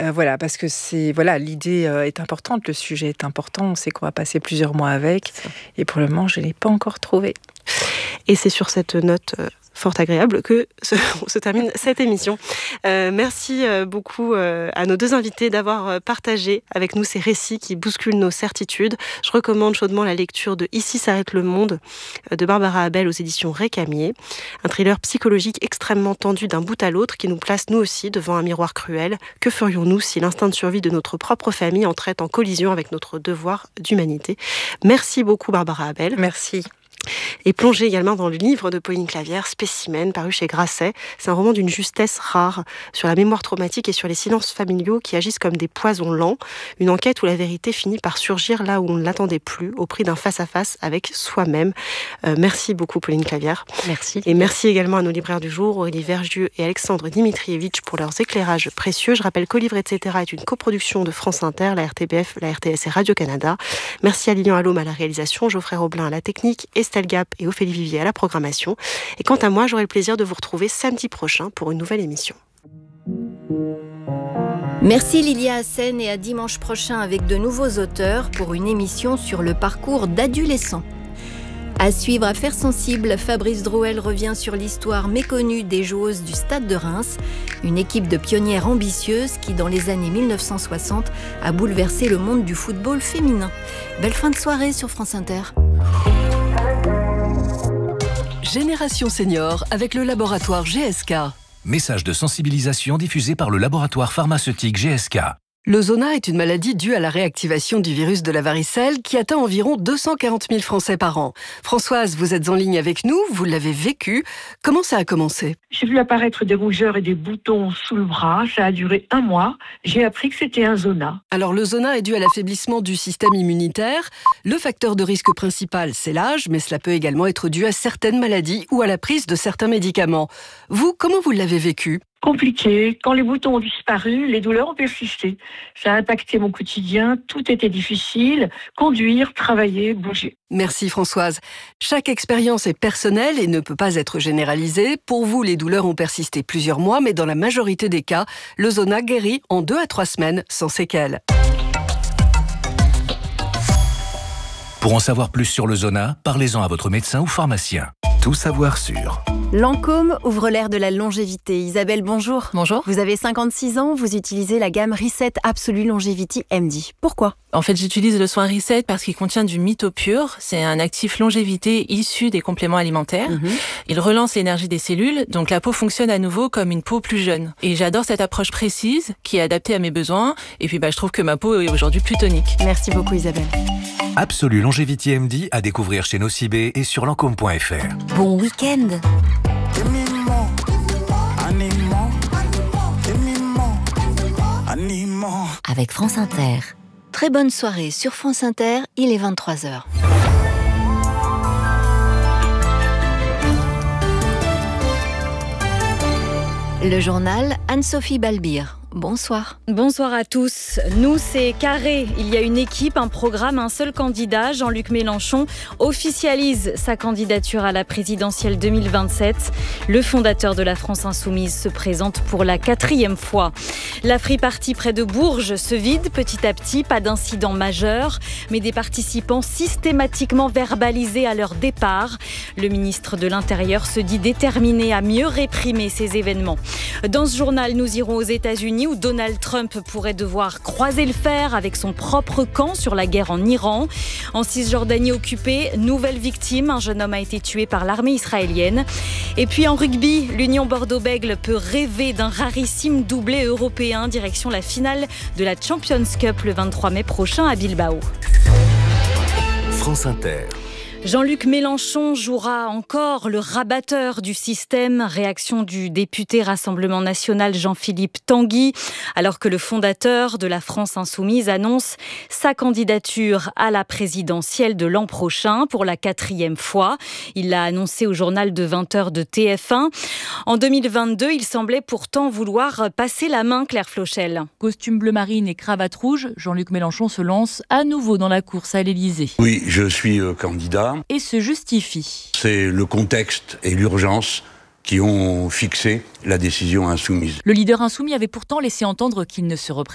Voilà, parce que l'idée est importante, le sujet est important, on sait qu'on va passer plusieurs mois avec, et pour le moment, je ne l'ai pas encore trouvé. Et c'est sur cette note fort agréable que se termine cette émission. Merci beaucoup à nos deux invités d'avoir partagé avec nous ces récits qui bousculent nos certitudes. Je recommande chaudement la lecture de Ici s'arrête le monde de Barbara Abel aux éditions Récamier. Un thriller psychologique extrêmement tendu d'un bout à l'autre qui nous place nous aussi devant un miroir cruel. Que ferions-nous si l'instinct de survie de notre propre famille entrait en collision avec notre devoir d'humanité? Merci beaucoup Barbara Abel. Merci. Et plongez également dans le livre de Pauline Clavière, Spécimen, paru chez Grasset. C'est un roman d'une justesse rare sur la mémoire traumatique et sur les silences familiaux qui agissent comme des poisons lents. Une enquête où la vérité finit par surgir là où on ne l'attendait plus, au prix d'un face-à-face avec soi-même. Merci beaucoup Pauline Clavière. Merci. Et merci également à nos libraires du jour, Aurélie Vergieux et Alexandre Dimitrievitch pour leurs éclairages précieux. Je rappelle qu'Au Livre, etc. est une coproduction de France Inter, la RTBF, la RTS et Radio-Canada. Merci à Lilian Allôme à la réalisation, Geoffrey Roblin à la technique, Estelle Gap et Ophélie Vivier à la programmation. Et quant à moi, j'aurai le plaisir de vous retrouver samedi prochain pour une nouvelle émission. Merci Lilia Hassen et à dimanche prochain avec de nouveaux auteurs pour une émission sur le parcours d'adolescents. À suivre Affaires sensibles, Fabrice Drouel revient sur l'histoire méconnue des joueuses du Stade de Reims, une équipe de pionnières ambitieuses qui, dans les années 1960, a bouleversé le monde du football féminin. Belle fin de soirée sur France Inter. Génération Senior avec le laboratoire GSK. Message de sensibilisation diffusé par le laboratoire pharmaceutique GSK. Le zona est une maladie due à la réactivation du virus de la varicelle qui atteint environ 240 000 Français par an. Françoise, vous êtes en ligne avec nous, vous l'avez vécu. Comment ça a commencé ? J'ai vu apparaître des rougeurs et des boutons sous le bras. Ça a duré 1 mois. J'ai appris que c'était un zona. Alors le zona est dû à l'affaiblissement du système immunitaire. Le facteur de risque principal, c'est l'âge, mais cela peut également être dû à certaines maladies ou à la prise de certains médicaments. Vous, comment vous l'avez vécu ? Compliqué. Quand les boutons ont disparu, les douleurs ont persisté. Ça a impacté mon quotidien. Tout était difficile. Conduire, travailler, bouger. Merci Françoise. Chaque expérience est personnelle et ne peut pas être généralisée. Pour vous, les douleurs ont persisté plusieurs mois, mais dans la majorité des cas, le zona guérit en 2 à 3 semaines sans séquelles. Pour en savoir plus sur le zona, parlez-en à votre médecin ou pharmacien. Tout savoir sur... Lancôme ouvre l'ère de la longévité. Isabelle, bonjour. Bonjour. Vous avez 56 ans, vous utilisez la gamme Reset Absolue Longevity MD. Pourquoi ? En fait, j'utilise le soin Reset parce qu'il contient du MitoPure. C'est un actif longévité issu des compléments alimentaires. Il relance l'énergie des cellules, donc la peau fonctionne à nouveau comme une peau plus jeune. Et j'adore cette approche précise qui est adaptée à mes besoins. Et puis, je trouve que ma peau est aujourd'hui plus tonique. Merci beaucoup Isabelle. Absolue Longevity MD à découvrir chez Nocibé et sur lancôme.fr. Bon week-end. Avec France Inter. Très bonne soirée sur France Inter, il est 23h. Le journal Anne-Sophie Balbir. Bonsoir. Bonsoir à tous. Nous, c'est carré. Il y a une équipe, un programme, un seul candidat. Jean-Luc Mélenchon officialise sa candidature à la présidentielle 2027. Le fondateur de la France Insoumise se présente pour la 4e fois. La Free Party près de Bourges se vide petit à petit. Pas d'incident majeur, mais des participants systématiquement verbalisés à leur départ. Le ministre de l'Intérieur se dit déterminé à mieux réprimer ces événements. Dans ce journal, nous irons aux États-Unis où Donald Trump pourrait devoir croiser le fer avec son propre camp sur la guerre en Iran. En Cisjordanie occupée, nouvelle victime, un jeune homme a été tué par l'armée israélienne. Et puis en rugby, l'Union Bordeaux-Bègles peut rêver d'un rarissime doublé européen, direction la finale de la Champions Cup le 23 mai prochain à Bilbao. France Inter. Jean-Luc Mélenchon jouera encore le rabatteur du système. Réaction du député Rassemblement National Jean-Philippe Tanguy, alors que le fondateur de la France Insoumise annonce sa candidature à la présidentielle de l'an prochain pour la 4e fois. Il l'a annoncé au journal de 20h de TF1. En 2022, il semblait pourtant vouloir passer la main, Claire Flochel. Costume bleu marine et cravate rouge, Jean-Luc Mélenchon se lance à nouveau dans la course à l'Élysée. Oui, je suis candidat. Et se justifie. C'est le contexte et l'urgence qui ont fixé la décision insoumise. Le leader insoumis avait pourtant laissé entendre qu'il ne se représenterait